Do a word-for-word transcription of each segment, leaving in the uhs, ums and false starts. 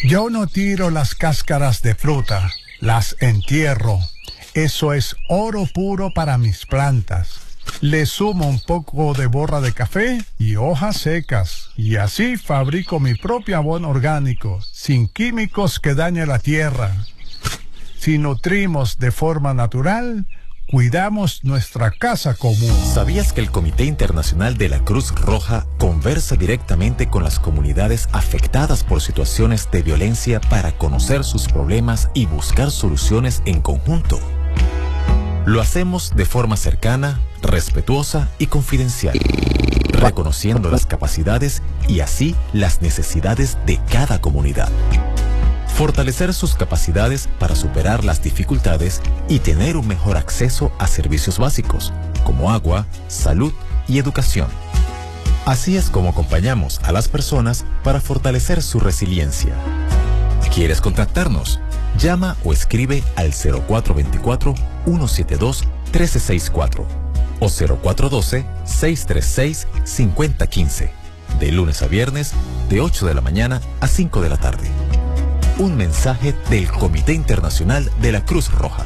Yo no tiro las cáscaras de fruta, las entierro. Eso es oro puro para mis plantas. Le sumo un poco de borra de café y hojas secas, y así fabrico mi propio abono orgánico, sin químicos que dañen la tierra. Si nutrimos de forma natural, cuidamos nuestra casa común. ¿Sabías que el Comité Internacional de la Cruz Roja conversa directamente con las comunidades afectadas por situaciones de violencia para conocer sus problemas y buscar soluciones en conjunto? Lo hacemos de forma cercana, respetuosa y confidencial, reconociendo las capacidades y así las necesidades de cada comunidad. Fortalecer sus capacidades para superar las dificultades y tener un mejor acceso a servicios básicos, como agua, salud y educación. Así es como acompañamos a las personas para fortalecer su resiliencia. ¿Quieres contactarnos? Llama o escribe al cero cuatro dos cuatro, uno siete dos, uno tres seis cuatro o cero cuatro uno dos, seis tres seis, cinco cero uno cinco, de lunes a viernes, de ocho de la mañana a cinco de la tarde. Un mensaje del Comité Internacional de la Cruz Roja.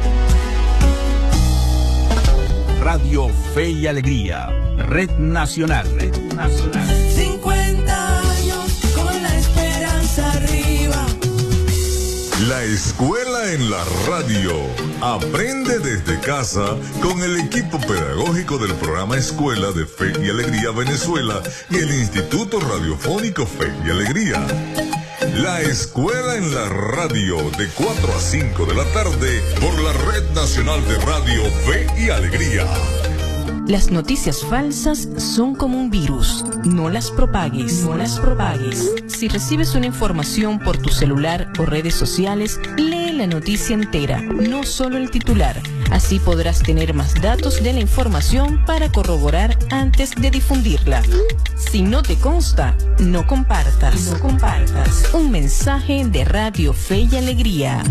Radio Fe y Alegría, Red Nacional. Red Nacional. cincuenta años con la esperanza arriba. La escuela en la radio. Aprende desde casa con el equipo pedagógico del programa Escuela de Fe y Alegría Venezuela y el Instituto Radiofónico Fe y Alegría. La escuela en la radio de cuatro a cinco de la tarde por la Red Nacional de Radio Fe y Alegría. Las noticias falsas son como un virus. No las propagues, no las propagues. Si recibes una información por tu celular o redes sociales, lee la noticia entera, no solo el titular. Así podrás tener más datos de la información para corroborar antes de difundirla. Si no te consta, no compartas. No compartas. Un mensaje de Radio Fe y Alegría.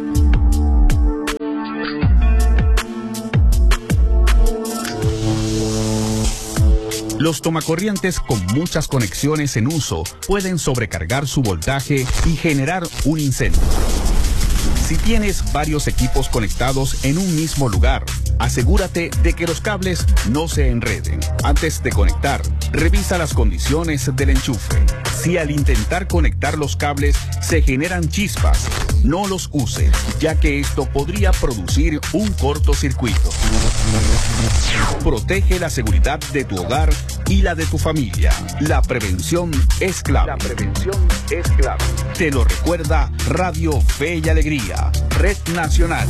Los tomacorrientes con muchas conexiones en uso pueden sobrecargar su voltaje y generar un incendio. Si tienes varios equipos conectados en un mismo lugar, asegúrate de que los cables no se enreden. Antes de conectar, revisa las condiciones del enchufe. Si al intentar conectar los cables se generan chispas, no los uses, ya que esto podría producir un cortocircuito. Protege la seguridad de tu hogar y la de tu familia. La prevención es clave. La prevención es clave. Te lo recuerda Radio Fe y Alegría, Red Nacional.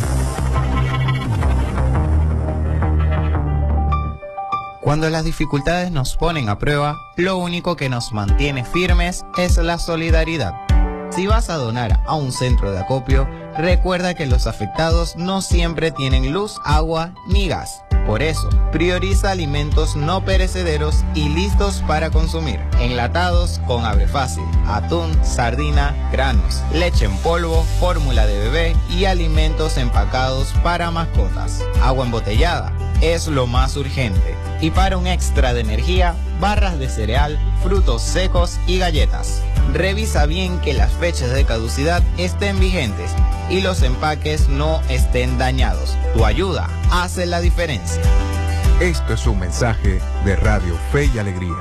Cuando las dificultades nos ponen a prueba, lo único que nos mantiene firmes es la solidaridad. Si vas a donar a un centro de acopio, recuerda que los afectados no siempre tienen luz, agua ni gas. Por eso, prioriza alimentos no perecederos y listos para consumir. Enlatados con abre fácil, atún, sardina, granos, leche en polvo, fórmula de bebé y alimentos empacados para mascotas. Agua embotellada es lo más urgente. Y para un extra de energía, barras de cereal, frutos secos y galletas. Revisa bien que las fechas de caducidad estén vigentes y los empaques no estén dañados. Tu ayuda hace la diferencia. Esto es un mensaje de Radio Fe y Alegría.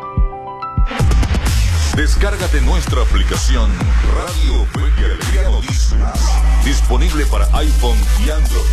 Descárgate nuestra aplicación Radio Fe y Alegría Noticias, disponible para iPhone y Android.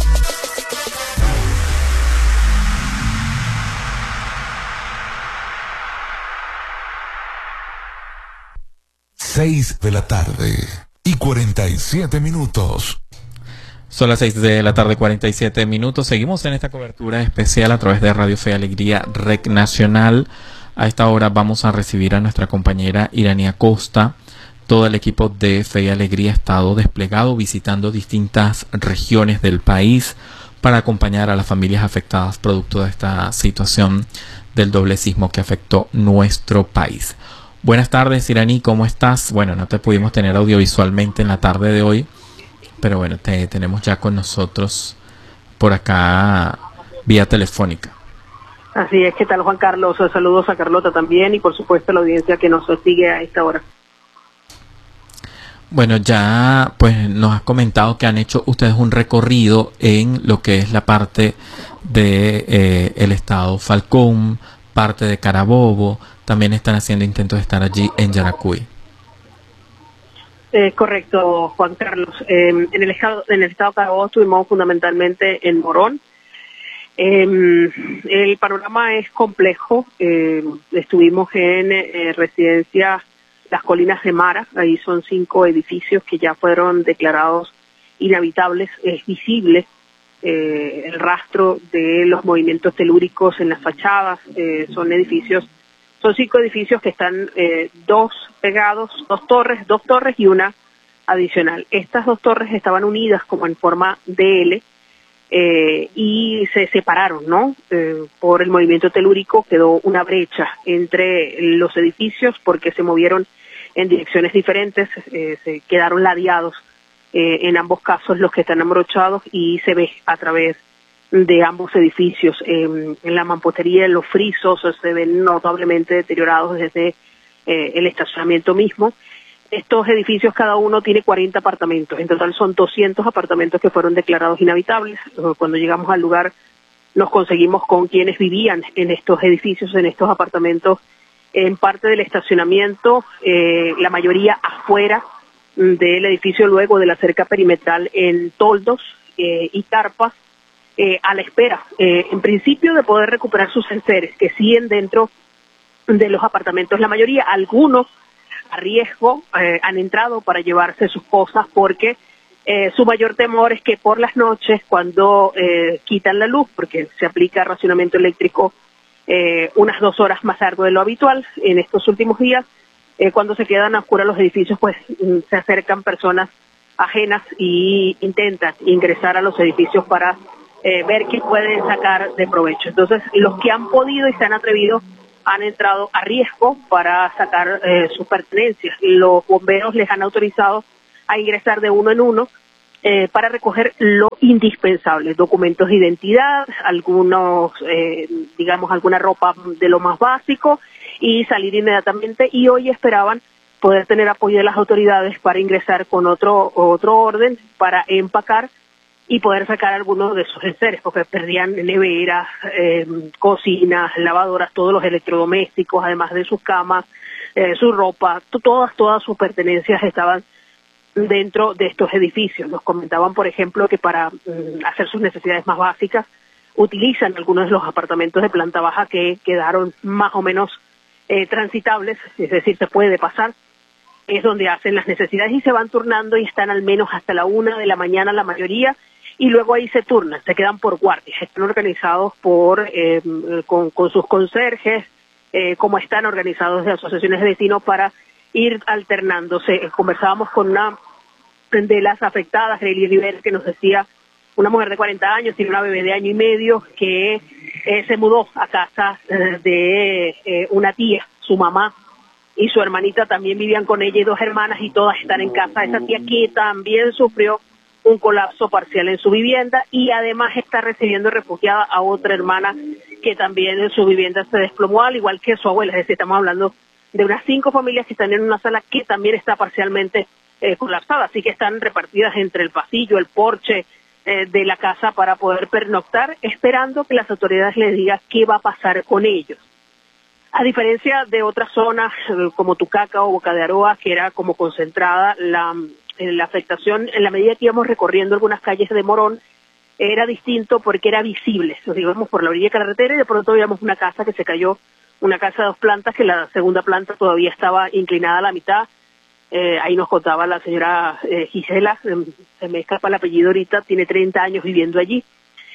Seis de la tarde y cuarenta y siete minutos. Son las seis de la tarde, cuarenta y siete minutos. Seguimos en esta cobertura especial a través de Radio Fe y Alegría, Red Nacional. A esta hora vamos a recibir a nuestra compañera Iranía Costa. Todo el equipo de Fe y Alegría ha estado desplegado visitando distintas regiones del país para acompañar a las familias afectadas producto de esta situación del doble sismo que afectó nuestro país. Buenas tardes, Iraní, ¿cómo estás? Bueno, no te pudimos tener audiovisualmente en la tarde de hoy, pero bueno, te tenemos ya con nosotros por acá vía telefónica. Así es, ¿qué tal, Juan Carlos? Saludos a Carlota también y por supuesto a la audiencia que nos sigue a esta hora. Bueno, ya pues nos has comentado que han hecho ustedes un recorrido en lo que es la parte de eh, el estado Falcón, parte de Carabobo, también están haciendo intentos de estar allí en Yaracuy. Eh, correcto, Juan Carlos. Eh, en el estado en el estado de Carabobo estuvimos fundamentalmente en Morón. Eh, el panorama es complejo. Eh, estuvimos en eh, residencia Las Colinas de Mara. Ahí son cinco edificios que ya fueron declarados inhabitables. Es visible eh, el rastro de los movimientos telúricos en las fachadas. Eh, son edificios, son cinco edificios que están eh, dos pegados, dos torres, dos torres y una adicional. Estas dos torres estaban unidas como en forma de L. Eh, y se separaron, ¿no? Eh, por el movimiento telúrico quedó una brecha entre los edificios porque se movieron en direcciones diferentes, eh, se quedaron ladeados eh, en ambos casos los que están abrochados y se ve a través de ambos edificios. Eh, en la mampostería, en los frisos se ven notablemente deteriorados desde eh, el estacionamiento mismo. Estos edificios, cada uno tiene cuarenta apartamentos. En total son doscientos apartamentos que fueron declarados inhabitables. Cuando llegamos al lugar nos conseguimos con quienes vivían en estos edificios, en estos apartamentos, en parte del estacionamiento, eh, la mayoría afuera del edificio, luego de la cerca perimetral en toldos eh, y carpas, eh, a la espera, eh, en principio, de poder recuperar sus enseres, que siguen dentro de los apartamentos. La mayoría, algunos a riesgo, eh, han entrado para llevarse sus cosas porque eh, su mayor temor es que por las noches, cuando eh, quitan la luz, porque se aplica racionamiento eléctrico eh, unas dos horas más largo de lo habitual en estos últimos días, eh, cuando se quedan a oscuras los edificios, pues mm, se acercan personas ajenas y intentan ingresar a los edificios para eh, ver qué pueden sacar de provecho. Entonces, los que han podido y se han atrevido han entrado a riesgo para sacar eh, sus pertenencias. Los bomberos les han autorizado a ingresar de uno en uno eh, para recoger lo indispensable, documentos de identidad, algunos, eh, digamos, alguna ropa de lo más básico y salir inmediatamente. Y hoy esperaban poder tener apoyo de las autoridades para ingresar con otro otro orden, para empacar y poder sacar algunos de sus enseres, porque perdían neveras, eh, cocinas, lavadoras, todos los electrodomésticos, además de sus camas, eh, su ropa, todas, todas sus pertenencias estaban dentro de estos edificios. Nos comentaban, por ejemplo, que para mm, hacer sus necesidades más básicas utilizan algunos de los apartamentos de planta baja que quedaron más o menos eh, transitables, es decir, se puede pasar. Es donde hacen las necesidades y se van turnando y están al menos hasta la una de la mañana la mayoría, y luego ahí se turnan, se quedan por guardias, están organizados por eh, con, con sus conserjes, eh, como están organizados de asociaciones de vecinos para ir alternándose. Conversábamos con una de las afectadas, Reilly Rivera, que nos decía, una mujer de cuarenta años, tiene una bebé de año y medio, que eh, se mudó a casa eh, de eh, una tía, su mamá y su hermanita también vivían con ella, y dos hermanas, y todas están en casa de esa tía, que también sufrió un colapso parcial en su vivienda, y además está recibiendo refugiada a otra hermana que también en su vivienda se desplomó, al igual que su abuela. Es decir, estamos hablando de unas cinco familias que están en una sala que también está parcialmente eh, colapsada, así que están repartidas entre el pasillo, el porche eh, de la casa para poder pernoctar, esperando que las autoridades les digan qué va a pasar con ellos. A diferencia de otras zonas eh, como Tucaca o Boca de Aroa, que era como concentrada la, la afectación, en la medida que íbamos recorriendo algunas calles de Morón, era distinto porque era visible. Nos íbamos por la orilla de carretera y de pronto veíamos una casa que se cayó, una casa de dos plantas, que la segunda planta todavía estaba inclinada a la mitad. Eh, ahí nos contaba la señora eh, Gisela, eh, se me escapa el apellido ahorita, tiene treinta años viviendo allí.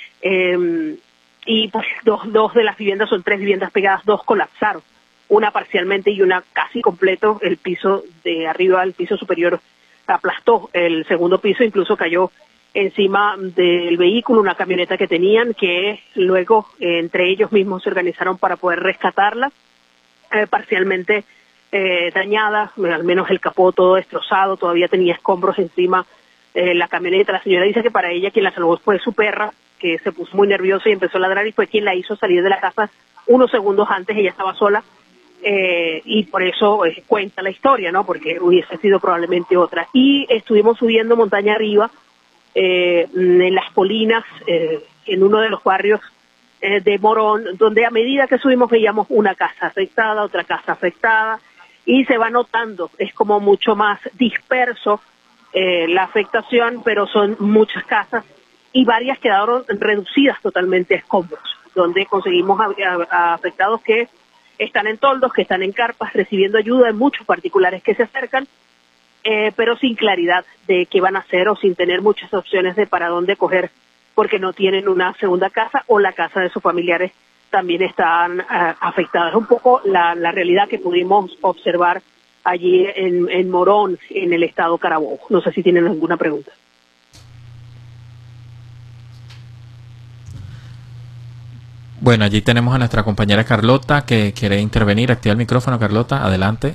Eh, y pues dos, dos de las viviendas, son tres viviendas pegadas, dos colapsaron, una parcialmente y una casi completo. El piso de arriba, el piso superior, aplastó el segundo piso, incluso cayó encima del vehículo, una camioneta que tenían, que luego eh, entre ellos mismos se organizaron para poder rescatarla, eh, parcialmente eh, dañada, al menos el capó todo destrozado, todavía tenía escombros encima eh, la camioneta. La señora dice que para ella quien la salvó fue su perra, que se puso muy nerviosa y empezó a ladrar, y fue quien la hizo salir de la casa unos segundos antes. Ella estaba sola eh, y por eso eh, cuenta la historia, ¿no? Porque hubiese sido probablemente otra. Y estuvimos subiendo montaña arriba, eh, en las colinas, eh, en uno de los barrios eh, de Morón, donde a medida que subimos veíamos una casa afectada, otra casa afectada, y se va notando, es como mucho más disperso eh, la afectación, pero son muchas casas y varias quedaron reducidas totalmente a escombros, donde conseguimos a, a, a afectados que están en toldos, que están en carpas, recibiendo ayuda de muchos particulares que se acercan, eh, pero sin claridad de qué van a hacer o sin tener muchas opciones de para dónde coger, porque no tienen una segunda casa o la casa de sus familiares también están uh, afectadas. Es un poco la, la realidad que pudimos observar allí en, en Morón, en el estado Carabobo. No sé si tienen alguna pregunta. Bueno, allí tenemos a nuestra compañera Carlota que quiere intervenir. Activa el micrófono, Carlota, adelante.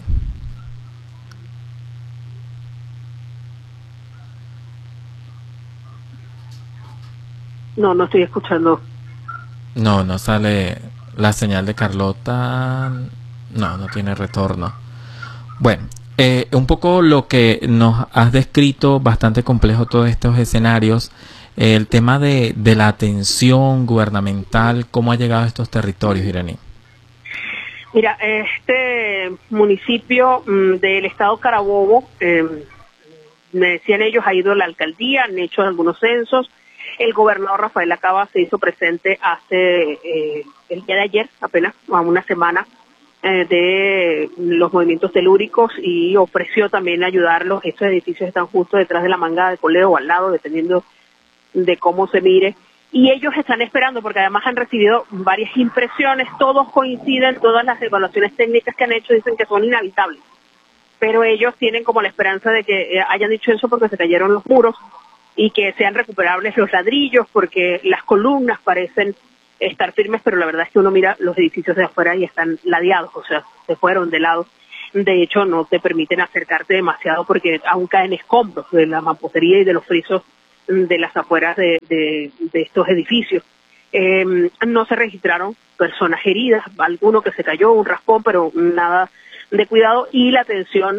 No, no estoy escuchando. No, no sale la señal de Carlota. No, no tiene retorno. Bueno, eh, un poco lo que nos has descrito, bastante complejo todos estos escenarios. Eh, el tema de, de la atención gubernamental, ¿cómo ha llegado a estos territorios, Iraní? Mira, este municipio mmm, del estado Carabobo, eh, me decían ellos, ha ido a la alcaldía, han hecho algunos censos. El gobernador Rafael Acaba se hizo presente hace eh, el día de ayer, apenas a una semana, eh, de los movimientos telúricos y ofreció también ayudarlos. Estos edificios están justo detrás de la manga de Coleo o al lado, dependiendo de cómo se mire. Y ellos están esperando, porque además han recibido varias impresiones, todos coinciden, todas las evaluaciones técnicas que han hecho dicen que son inhabitables. Pero ellos tienen como la esperanza de que eh, hayan dicho eso porque se cayeron los muros, y que sean recuperables los ladrillos, porque las columnas parecen estar firmes, pero la verdad es que uno mira los edificios de afuera y están ladeados, o sea, se fueron de lado. De hecho, no te permiten acercarte demasiado porque aún caen escombros de la mampostería y de los frisos de las afueras de, de, de estos edificios. Eh, no se registraron personas heridas, alguno que se cayó, un raspón, pero nada de cuidado, y la atención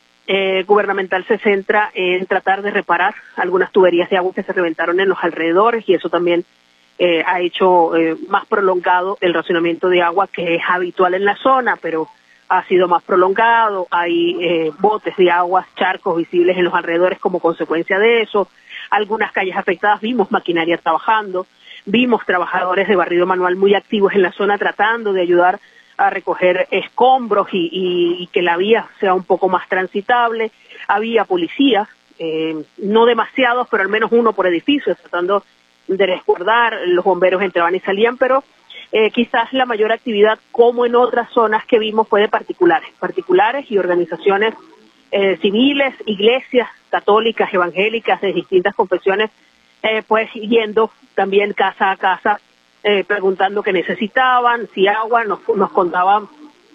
Eh, gubernamental se centra en tratar de reparar algunas tuberías de agua que se reventaron en los alrededores, y eso también eh, ha hecho eh, más prolongado el racionamiento de agua, que es habitual en la zona, pero ha sido más prolongado. Hay eh, botes de aguas, charcos visibles en los alrededores como consecuencia de eso. Algunas calles afectadas, vimos maquinaria trabajando, vimos trabajadores de barrido manual muy activos en la zona tratando de ayudar a recoger escombros y, y, y que la vía sea un poco más transitable. Había policías, eh, no demasiados, pero al menos uno por edificio, tratando de resguardar. Los bomberos entraban y salían, pero eh, quizás la mayor actividad, como en otras zonas que vimos, fue de particulares, particulares y organizaciones eh, civiles, iglesias católicas, evangélicas, de distintas confesiones, eh, pues yendo también casa a casa, Eh, preguntando qué necesitaban, si agua. Nos, nos contaba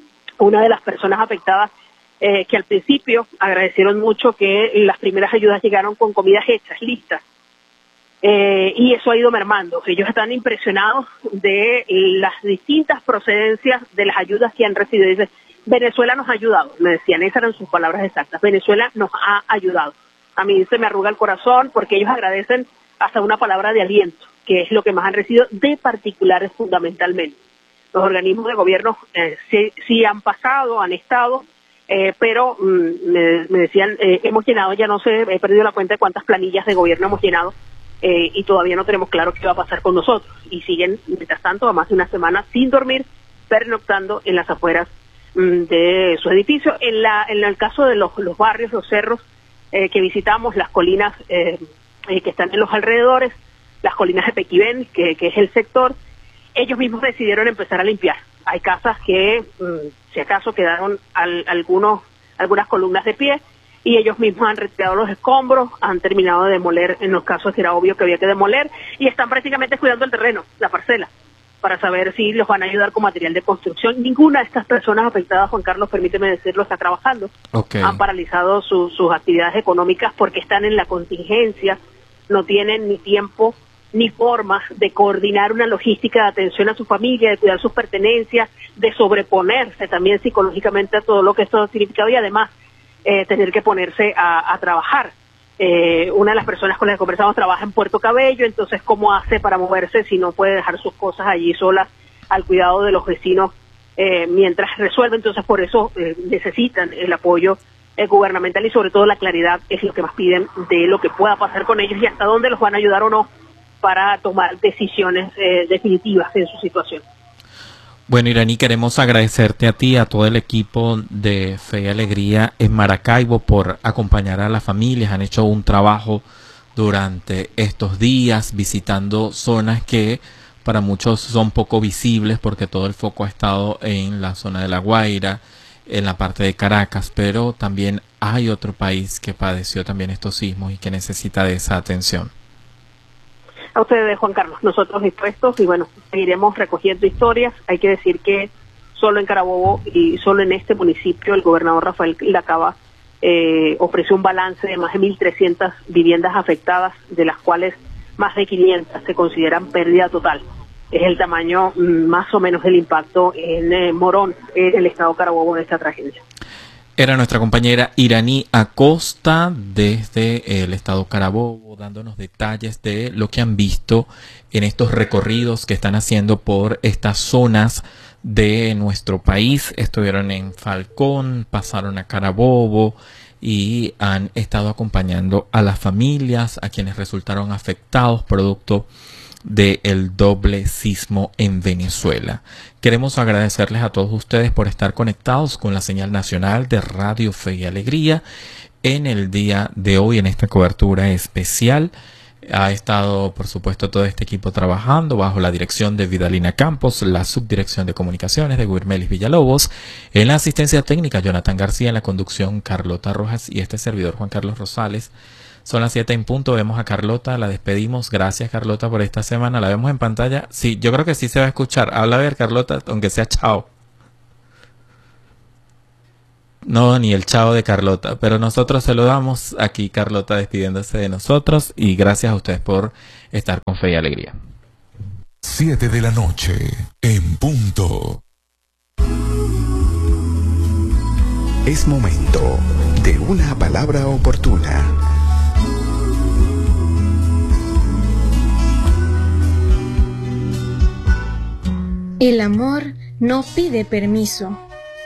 una de las personas afectadas eh, que al principio agradecieron mucho que las primeras ayudas llegaron con comidas hechas, listas, eh, y eso ha ido mermando. Ellos están impresionados de las distintas procedencias de las ayudas que han recibido. Dice, Venezuela nos ha ayudado, me decían, esas eran sus palabras exactas, Venezuela nos ha ayudado. A mí se me arruga el corazón porque ellos agradecen hasta una palabra de aliento, que es lo que más han recibido de particulares fundamentalmente. Los organismos de gobierno eh, sí, sí han pasado, han estado, eh, pero mm, me, me decían, eh, hemos llenado, ya no sé, he perdido la cuenta de cuántas planillas de gobierno hemos llenado, eh, y todavía no tenemos claro qué va a pasar con nosotros. Y siguen, mientras tanto, a más de una semana sin dormir, pernoctando en las afueras mm, de su edificio. En, la, en el caso de los, los barrios, los cerros eh, que visitamos, las colinas eh, eh, que están en los alrededores, las colinas de Pequibén, que, que es el sector, ellos mismos decidieron empezar a limpiar. Hay casas que, mmm, si acaso, quedaron al, algunos, algunas columnas de pie, y ellos mismos han retirado los escombros, han terminado de demoler en los casos que era obvio que había que demoler, y están prácticamente cuidando el terreno, la parcela, para saber si los van a ayudar con material de construcción. Ninguna de estas personas afectadas, Juan Carlos, permíteme decirlo, está trabajando. Okay. Han paralizado su, sus actividades económicas porque están en la contingencia, no tienen ni tiempo ni formas de coordinar una logística de atención a su familia, de cuidar sus pertenencias, de sobreponerse también psicológicamente a todo lo que esto ha significado y además eh, tener que ponerse a, a trabajar. Eh, una de las personas con las que conversamos trabaja en Puerto Cabello, entonces ¿cómo hace para moverse si no puede dejar sus cosas allí solas al cuidado de los vecinos eh, mientras resuelve? Entonces por eso eh, necesitan el apoyo eh, gubernamental y sobre todo la claridad es lo que más piden de lo que pueda pasar con ellos y hasta dónde los van a ayudar o no para tomar decisiones eh, definitivas en su situación. Bueno, Iraní, queremos agradecerte a ti, a todo el equipo de Fe y Alegría en Maracaibo por acompañar a las familias. Han hecho un trabajo durante estos días visitando zonas que para muchos son poco visibles porque todo el foco ha estado en la zona de La Guaira, en la parte de Caracas, pero también hay otro país que padeció también estos sismos y que necesita de esa atención. A ustedes, Juan Carlos, nosotros dispuestos y bueno, seguiremos recogiendo historias. Hay que decir que solo en Carabobo y solo en este municipio el gobernador Rafael Lacaba eh, ofreció un balance de más de mil trescientas viviendas afectadas, de las cuales más de quinientas se consideran pérdida total. Es el tamaño más o menos del impacto en eh, Morón, en el estado Carabobo, de esta tragedia. Era nuestra compañera Iraní Acosta desde el estado Carabobo, dándonos detalles de lo que han visto en estos recorridos que están haciendo por estas zonas de nuestro país. Estuvieron en Falcón, pasaron a Carabobo y han estado acompañando a las familias, a quienes resultaron afectados producto del doble sismo en Venezuela. Queremos agradecerles a todos ustedes por estar conectados con la señal nacional de Radio Fe y Alegría en el día de hoy, en esta cobertura especial. Ha estado, por supuesto, todo este equipo trabajando bajo la dirección de Vidalina Campos, la subdirección de comunicaciones de Guirmelis Villalobos, en la asistencia técnica Jonathan García, en la conducción Carlota Rojas y este servidor Juan Carlos Rosales. Son las siete en punto, vemos a Carlota, la despedimos. Gracias, Carlota, por esta semana. La vemos en pantalla. Sí, yo creo que sí se va a escuchar. Habla a ver, Carlota, aunque sea chao. No, ni el chao de Carlota, pero nosotros se lo damos aquí, Carlota despidiéndose de nosotros, y gracias a ustedes por estar con Fe y Alegría. Siete de la noche, en punto. Es momento de una palabra oportuna. El amor no pide permiso.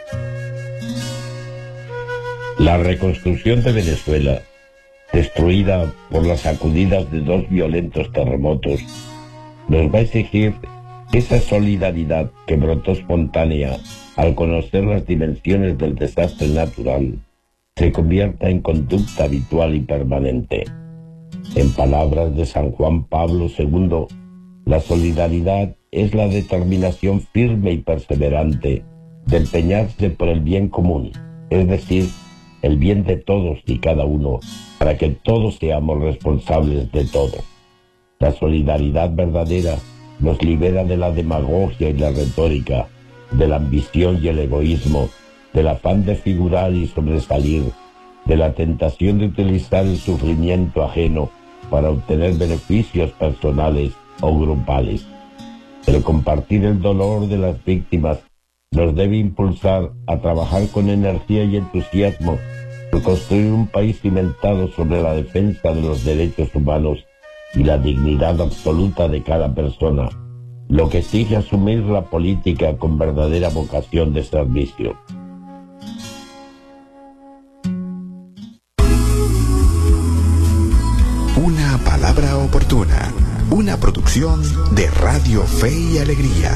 La reconstrucción de Venezuela, destruida por las sacudidas de dos violentos terremotos, nos va a exigir esa solidaridad que brotó espontánea al conocer las dimensiones del desastre natural, se convierta en conducta habitual y permanente. En palabras de San Juan Pablo segundo, la solidaridad es la determinación firme y perseverante de empeñarse por el bien común, es decir, el bien de todos y cada uno, para que todos seamos responsables de todo. La solidaridad verdadera nos libera de la demagogia y la retórica, de la ambición y el egoísmo, del afán de figurar y sobresalir, de la tentación de utilizar el sufrimiento ajeno para obtener beneficios personales o grupales. El compartir el dolor de las víctimas nos debe impulsar a trabajar con energía y entusiasmo por construir un país cimentado sobre la defensa de los derechos humanos y la dignidad absoluta de cada persona, lo que exige asumir la política con verdadera vocación de servicio. Una palabra oportuna, una producción de Radio Fe y Alegría.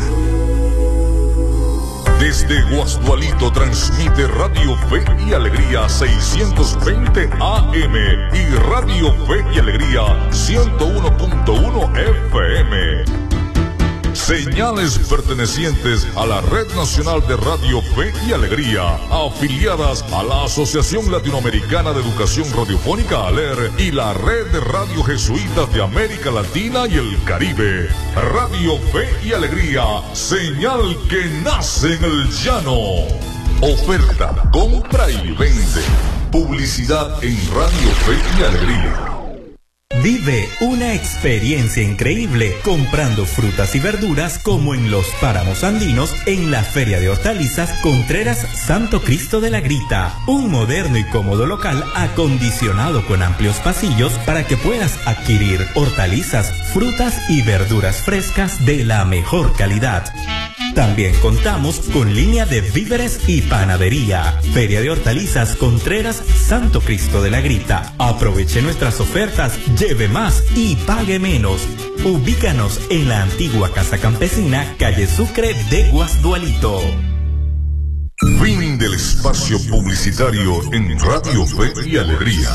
Desde Guasdualito transmite Radio Fe y Alegría seiscientos veinte A M y Radio Fe y Alegría ciento uno punto uno F M. Señales pertenecientes a la Red Nacional de Radio Fe y Alegría, afiliadas a la Asociación Latinoamericana de Educación Radiofónica ALER y la Red de Radio Jesuitas de América Latina y el Caribe. Radio Fe y Alegría, señal que nace en el llano. Oferta, compra y vende. Publicidad en Radio Fe y Alegría. Vive una experiencia increíble comprando frutas y verduras como en los páramos andinos en la Feria de Hortalizas Contreras Santo Cristo de la Grita. Un moderno y cómodo local acondicionado con amplios pasillos para que puedas adquirir hortalizas, frutas y verduras frescas de la mejor calidad. También contamos con línea de víveres y panadería. Feria de Hortalizas Contreras Santo Cristo de la Grita. Aproveche nuestras ofertas, lleve más y pague menos. Ubícanos en la antigua Casa Campesina, calle Sucre de Guasdualito. Fin del espacio publicitario en Radio Fe y Alegría.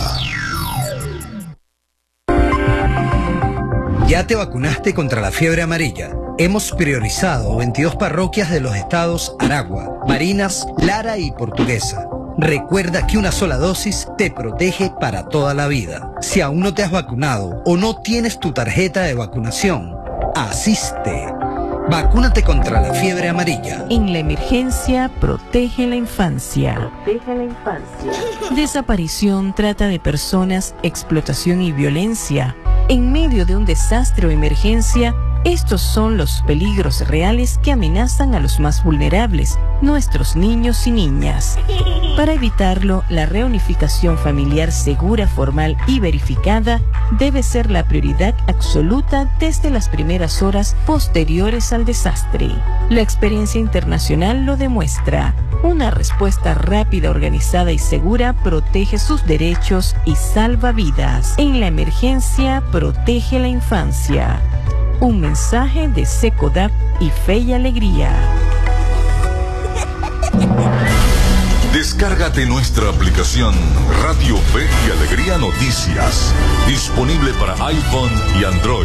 ¿Ya te vacunaste contra la fiebre amarilla? Hemos priorizado veintidós parroquias de los estados Aragua, Barinas, Lara y Portuguesa. Recuerda que una sola dosis te protege para toda la vida. Si aún no te has vacunado o no tienes tu tarjeta de vacunación, asiste. Vacúnate contra la fiebre amarilla. En la emergencia, protege la infancia. Protege la infancia. Desaparición, trata de personas, explotación y violencia. En medio de un desastre o emergencia, estos son los peligros reales que amenazan a los más vulnerables, nuestros niños y niñas. Para evitarlo, la reunificación familiar segura, formal y verificada debe ser la prioridad absoluta desde las primeras horas posteriores al desastre. La experiencia internacional lo demuestra. Una respuesta rápida, organizada y segura protege sus derechos y salva vidas. En la emergencia, protege la infancia. Un mensaje de SECODAP y Fe y Alegría. Descárgate nuestra aplicación Radio Fe y Alegría Noticias, disponible para iPhone y Android.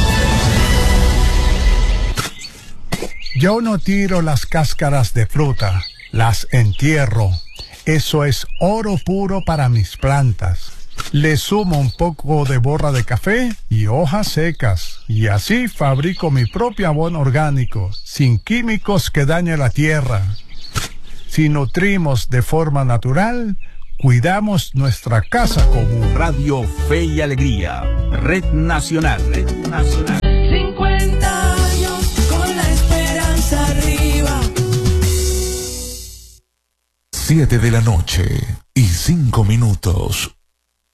Yo no tiro las cáscaras de fruta, las entierro. Eso es oro puro para mis plantas. Le sumo un poco de borra de café y hojas secas, y así fabrico mi propio abono orgánico, sin químicos que dañen la tierra. Si nutrimos de forma natural, cuidamos nuestra casa común. Radio Fe y Alegría, Red Nacional. Red Nacional. cincuenta años con la esperanza arriba. Siete de la noche y cinco minutos.